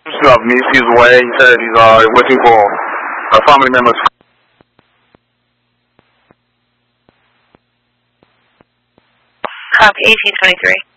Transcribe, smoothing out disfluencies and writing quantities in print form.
He's away. He said he's waiting for family members. Copy, 1823.